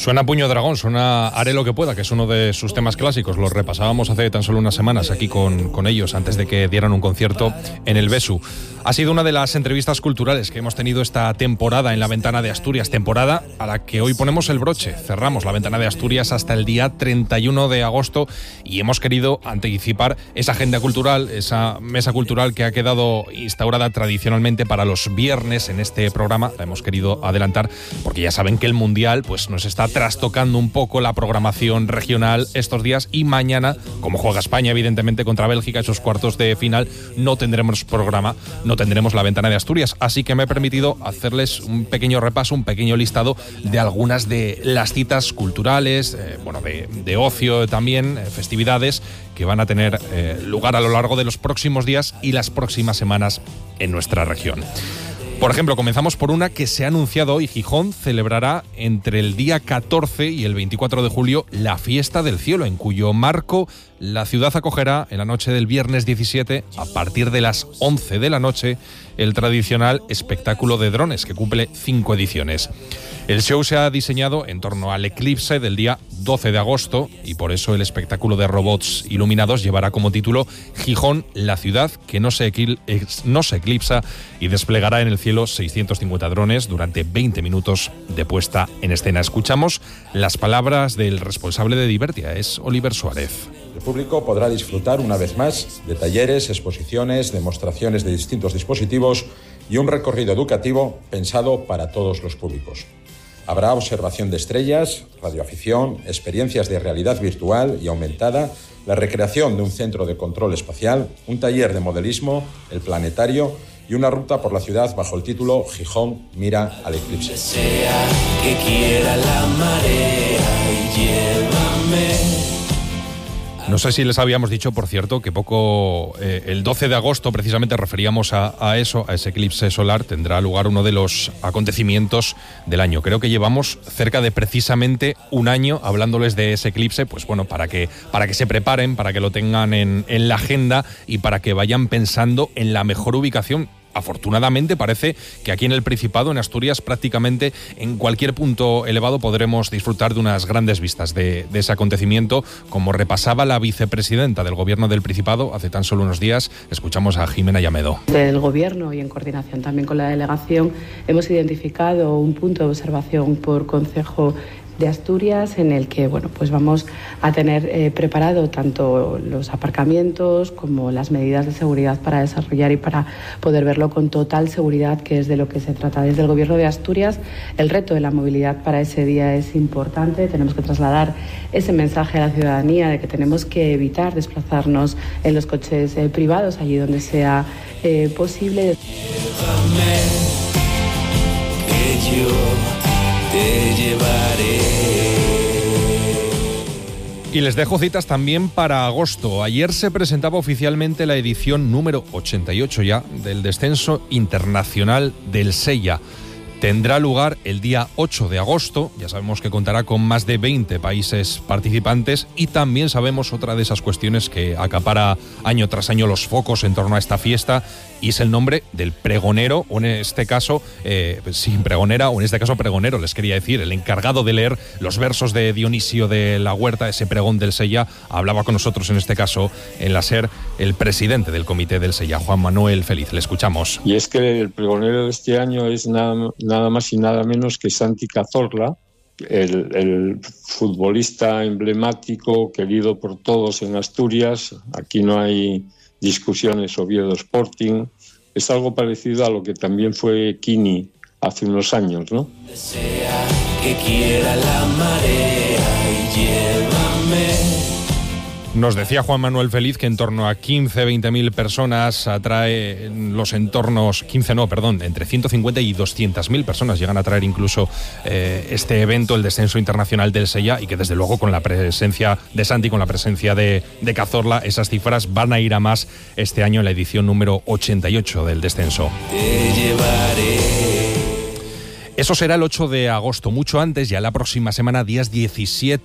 Suena Puño Dragón, suena Haré lo que pueda, que es uno de sus temas clásicos. Los repasábamos hace tan solo unas semanas aquí con ellos, antes de que dieran un concierto en el Besu. Ha sido una de las entrevistas culturales que hemos tenido esta temporada en La Ventana de Asturias, temporada a la que hoy ponemos el broche. Cerramos La Ventana de Asturias hasta el día 31 de agosto y hemos querido anticipar esa agenda cultural, esa mesa cultural que ha quedado instaurada tradicionalmente para los viernes en este programa. La hemos querido adelantar porque ya saben que el Mundial pues nos está trastocando un poco la programación regional estos días, y mañana, como juega España evidentemente contra Bélgica, esos cuartos de final, no tendremos programa, no tendremos La Ventana de Asturias, así que me he permitido hacerles un pequeño repaso, un pequeño listado de algunas de las citas culturales, de ocio también, festividades que van a tener lugar a lo largo de los próximos días y las próximas semanas en nuestra región. Por ejemplo, comenzamos por una que se ha anunciado hoy. Gijón celebrará entre el día 14 y el 24 de julio la Fiesta del Cielo, en cuyo marco la ciudad acogerá en la noche del viernes 17, a partir de las 11 de la noche, el tradicional espectáculo de drones, que cumple 5 ediciones. El show se ha diseñado en torno al eclipse del día 12 de agosto y por eso el espectáculo de robots iluminados llevará como título Gijón, la ciudad que no se eclipsa, y desplegará en el cielo 650 drones durante 20 minutos de puesta en escena. Escuchamos las palabras del responsable de Divertia, es Oliver Suárez. El público podrá disfrutar una vez más de talleres, exposiciones, demostraciones de distintos dispositivos y un recorrido educativo pensado para todos los públicos. Habrá observación de estrellas, radioafición, experiencias de realidad virtual y aumentada, la recreación de un centro de control espacial, un taller de modelismo, el planetario y una ruta por la ciudad bajo el título Gijón mira al eclipse. Desea que quiera la marea y llévame. No sé si les habíamos dicho, por cierto, que el 12 de agosto precisamente referíamos a ese eclipse solar. Tendrá lugar uno de los acontecimientos del año. Creo que llevamos cerca de precisamente un año hablándoles de ese eclipse, pues bueno, para que se preparen, para que lo tengan en la agenda y para que vayan pensando en la mejor ubicación. Afortunadamente parece que aquí en el Principado, en Asturias, prácticamente en cualquier punto elevado podremos disfrutar de unas grandes vistas de ese acontecimiento, como repasaba la vicepresidenta del Gobierno del Principado hace tan solo unos días. Escuchamos a Jimena Llamedo. Del Gobierno y en coordinación también con la delegación hemos identificado un punto de observación por concejo de Asturias en el que vamos a tener preparado tanto los aparcamientos como las medidas de seguridad para desarrollar y para poder verlo con total seguridad, que es de lo que se trata. Desde el Gobierno de Asturias, el reto de la movilidad para ese día es importante. Tenemos que trasladar ese mensaje a la ciudadanía de que tenemos que evitar desplazarnos en los coches privados allí donde sea posible. Llévame, que yo te llevaré. Y les dejo citas también para agosto. Ayer se presentaba oficialmente la edición número 88 ya del Descenso Internacional del Sella. Tendrá lugar el día 8 de agosto. Ya sabemos que contará con más de 20 países participantes y también sabemos otra de esas cuestiones que acapara año tras año los focos en torno a esta fiesta, y es el nombre del pregonero, o en este caso, pregonero, les quería decir, el encargado de leer los versos de Dionisio de la Huerta, ese pregón del Sella. Hablaba con nosotros en este caso en la SER el presidente del comité del Sella, Juan Manuel Feliz. Le escuchamos. Y es que el pregonero de este año es nada más y nada menos que Santi Cazorla, el futbolista emblemático, querido por todos en Asturias. Aquí no hay discusiones. Oviedo Sporting es algo parecido a lo que también fue Kini hace unos años, ¿no? Desea que quiera la marea y llévame. Nos decía Juan Manuel Feliz que en torno a 15-20.000 personas atrae los entornos, entre 150 y 200.000 personas llegan a traer incluso este evento, el Descenso Internacional del Sella, y que desde luego con la presencia de Santi, con la presencia de Cazorla, esas cifras van a ir a más este año en la edición número 88 del Descenso. Te llevaré. Eso será el 8 de agosto, mucho antes, ya la próxima semana, días 17